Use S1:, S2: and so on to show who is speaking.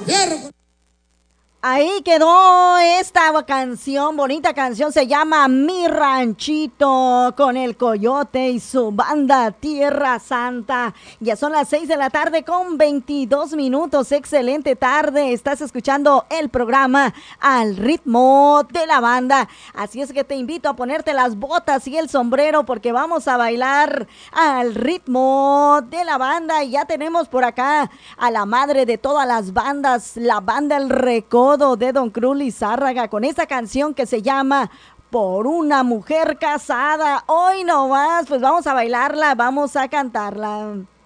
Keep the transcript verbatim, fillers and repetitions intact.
S1: Ahí quedó esta canción, bonita canción, se llama Mi Ranchito, con el Coyote y su banda Tierra Santa. Ya son las seis de la tarde con veintidós minutos, excelente tarde, estás escuchando el programa Al Ritmo de la Banda. Así es que te invito a ponerte las botas y el sombrero porque vamos a bailar al ritmo de la banda. Y ya tenemos por acá a la madre de todas las bandas, la banda El Recodo de Don Cruz Lizárraga, con esa canción que se llama Por una mujer casada. Hoy no más, pues vamos a bailarla, vamos a cantarla.